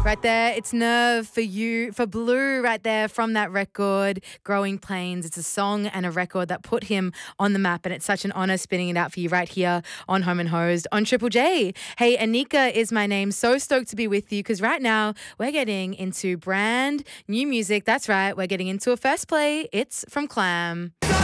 Right there, it's Nerve for you, for Blue right there from that record, Growing Plains. It's a song and a record that put him on the map, and it's such an honour spinning it out for you right here on Home and Hosed on Triple J. Hey, Anika is my name. So stoked to be with you because right now we're getting into brand new music. That's right, we're getting into a first play. It's from Clam.